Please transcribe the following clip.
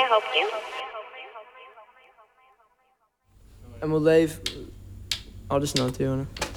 help you? En mijn leven... Alles nou, Theone.